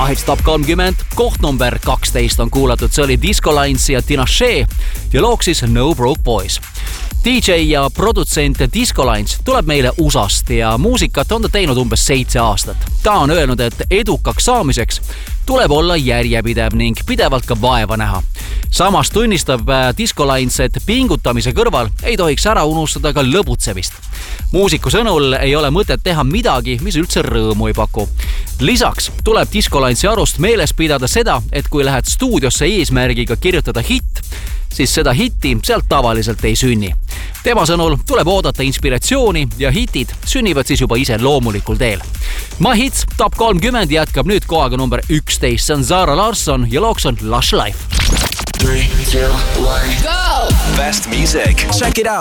Hits Top 30, koht number 12 on kuulatud, see oli Disco Lines ja Tinashe ja looks siis No Broke Boys. DJ ja produtsent Disco Lines tuleb meile USAst ja muusikat on ta teinud umbes 7 aastat. Ta on öelnud, et edukaks saamiseks tuleb olla järjepidev ning pidevalt ka vaeva näha. Samas tunnistab Disco Lines, et pingutamise kõrval ei tohiks ära unustada ka lõbutsemist. Muusiku sõnul ei ole mõtet teha midagi, mis üldse rõõmu ei paku. Lisaks tuleb Disco Linesi arust meeles pidada seda, et kui lähed stuudiosse eesmärgiga kirjutada hitt, siis seda hitti sealt tavaliselt ei sünni. Tema sõnul tuleb oodata inspiratsiooni ja hitid sünnivad siis juba ise loomulikul teel. My Hits Top 30 jätkab nüüd kohaga number 11, see on Zara Larsson ja looks on Lush Life. 3, 2, 1, go! Best music. Check it out.